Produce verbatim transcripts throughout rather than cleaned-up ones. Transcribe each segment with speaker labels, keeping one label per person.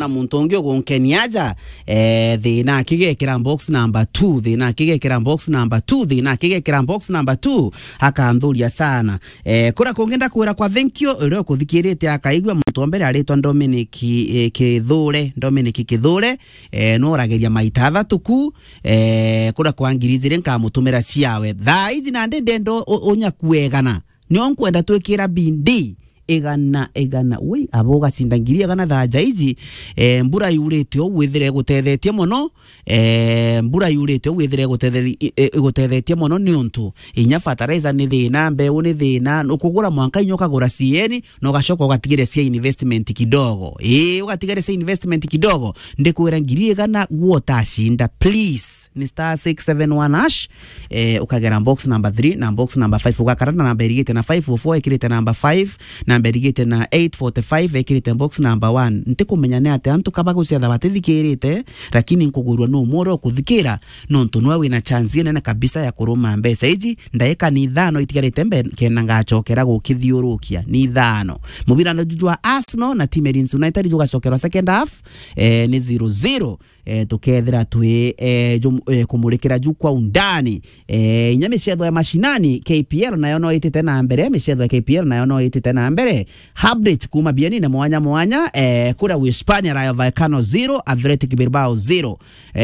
Speaker 1: na muntu ungi ugunkeniaja eh thina kigekira box number two thina kigekira box number two thina kigekira box number two akanthuria sana eh kura kungenda kwira kwa thank you rio kuthikirite akaigwa muntu mbere aritwa Dominic eh, Kithure Dominic Kithure eh no rageria maita thatuku eh kura kwa ngirizi nkamutumira ciawe tha izi na ndendo onyakuegana ni onkwenda twikira bindi egana egana we aboga sindangiria gana thaja izi eh mbura yurete o withire gutethetie muno eh mbura yurete o withire gutethetie gutethetie muno ni untu inya fertilizer ni thina mbeu ni thina ukugura mwanka inyoka gura C N no gacoko gatigire cia investment kidogo eh ugatigire cia investment kidogo ndikwira ngirie gana guotashinda please ni star six seven one hash eh ukagera box number three na box number five ugakarana na namba irigite na five oh four ikirite number five namba irigite na eight forty-five ikirite box number one ntikumenya ne ate antu kaba guciatha batithikirite lakini nkugurwa no moro kuthikira no ntu nwa wina chance nene kabisa ya kuruma mbesa iji ndaika ni thano itigarite mbe kena ngachokera gukithiurukia ni thano mubira no jujwa Arsenal na Team United jugacokera second half eh ni zero zero eh tukethira twi eh, eh kumulikira juu kwa undani eh nyame cedho ya mashinani K P L nayo no itite na mbere micedho ya K P L nayo no itite na mbere update kuma bieni na mwanya mwanya eh kura Hispania Rayo Vallecano zero Athletic Bilbao zero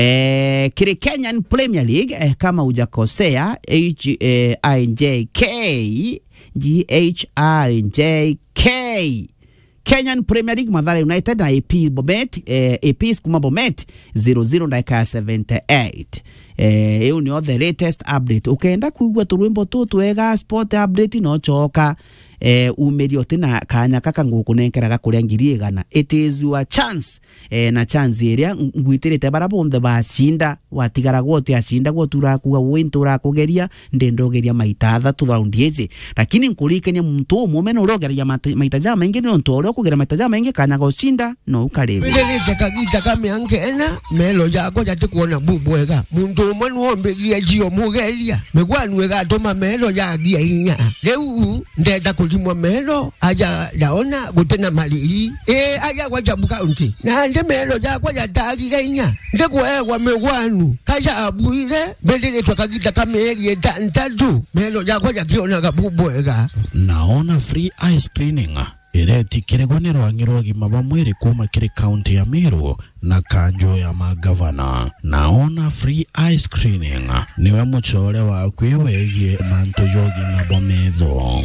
Speaker 1: eh kiri Kenyan Premier League eh, kama hujakosea H I J K G H I J K Kenyan Premier League Mathare United na A P Bomet eh, A P kuma Bomet zero zero dakika seventy-eight eh hiyo ni the latest update ukenda kuigwa turwimbo tu twega sport update no choka eh umerio tena kanya kaka nguku nenkeraga kuria ngiri igana it is your chance eh na chance iria ngwitirite barabonde bashinda watigara gwote ashinda gwotura kuga wintura kugeria ndendogeria maita thatu round ezi lakini nkulikenya muntu mumeno urogeria maita jama mengi no ntoro kugeria maita jama mengi kanya goshinda no ukarebe
Speaker 2: bele takagita kame angena melo yako jati kuona bubwega muntu manu omberia jio mugeria megwanwega toma melo yagia inya leu ndenda kulimwa melo aja daona gutena mali eh aja wajabuka unti na nde melo yako jatagire inya ndekuegwa megwanu kaja abuire bele takagita kame elie tantatu melo yako jakiona kabubwega
Speaker 3: naona free ice cleaning ireti kiregwane rwangirwa gima bamwere kuma kire county ya Meru na kanjo ya magavana naona free ice cleaning niwe muchore wa kwiwegie manto jogi na bomezo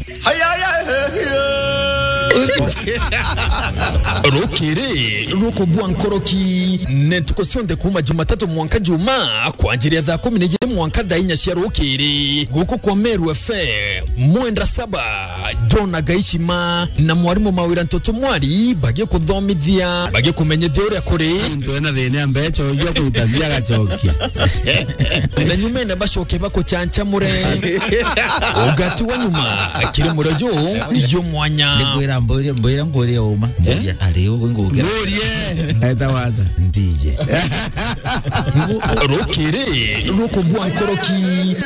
Speaker 4: Rokere roko buankoroki netuko sonde kuma Jumatatu mwanka juma kwa ajili ya thaa kumi na moja mwanka dainya cia Rokere guko kwa Meru F M mwendra saba John Gaishima na mwarimu Mawira Ntoto Mwari bagie kuthomithia bagie kumenyethia uria kuri
Speaker 5: ndo na thina mbecho yo kutazia gachokia
Speaker 4: na nyume na bashoke bako chancha mure ugati wa nyuma akiri murejo yo mwanya
Speaker 5: ndikwira mboire mboire ngore uma mboya ariyo ngogera ngorie eta wada ndije
Speaker 4: Rokere roko buankoroki.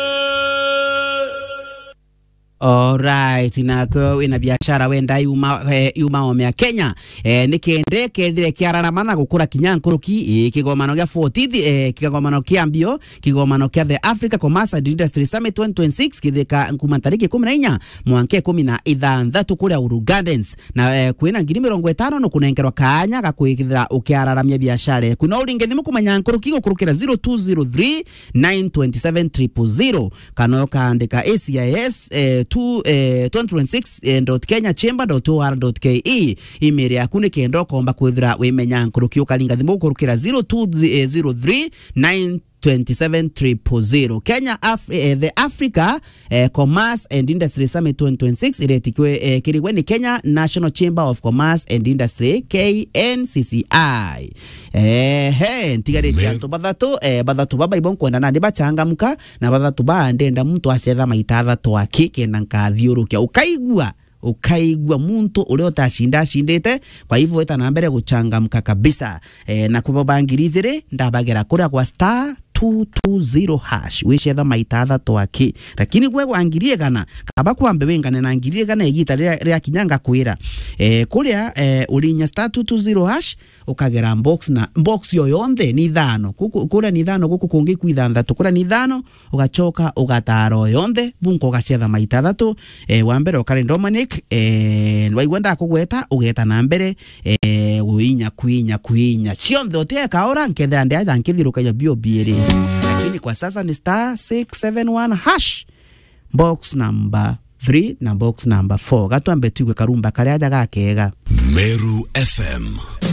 Speaker 1: Alright, na kwa ina biashara wenda yuma eh, yuma omea Kenya eh, nikende kendire kiarana mana gukura kinyankuruki eh, kigomano gya fortieth eh, kigomano kia mbio kigomano kia the Africa Commerce and Industry Summit twenty twenty-six kitheka nkuma tariki kumi na inya mwanke kumi na ithathatũ kuria Uru Gardens na eh, kwina ngiri mirongo itano no kunengerwa kanya gakwithira ukiararamia biashara kuna uringe thimu kumanya nkuruki gukurukira zero two zero three nine two seven zero zero zero kana kaandika A C I S eh, to eh, twenty twenty-six dot kenya chamber dot or dot ke email yaku ni kendo komba kwithira wimenya nkuruki ukalinga thimu kurukira zero two zero three nine two seven zero zero zero Kenya Af eh, the Africa eh, Commerce and Industry Summit twenty twenty-six iretikwe eh, kirigwe ni Kenya National Chamber of Commerce and Industry K N C C I eh he ntigareti antu bathatu eh bathatu baba ibon kwenda na ndibachangamka na bathatu ba ndenda muntu acetha maita thatu akike na nkathiurukia ukaigua ukaigwa muntu ule utashinda shindete kwa hivyo eta na mbere guchangamka kabisa eh na kwa bangiri zire ndabagera kuria kwa star two two zero hash wichetha maita athatu aki lakini gwe wangirie kana kaba kwambe wengane na ngirie kana igita ria kinyanga kwira eh kuria eh ulinya star two two zero hash ukagera box na box yo yonde ni thano kura ni thano guku kungi kwithantha tukura ni thano ugachoka ugataro yonde bunko gacetha maita athatu eh wambere ukari Dominic eh waigwenda kugweta ugeta na mbere eh uinya kuinya kuinya cionthe uteka ora nkethera ndi aja nkithiruka ya bio biere lakini kwa sasa ni star six seven one hash box number three na box number four gatwambe tigwe karumba kare aja gakega
Speaker 6: Meru F M.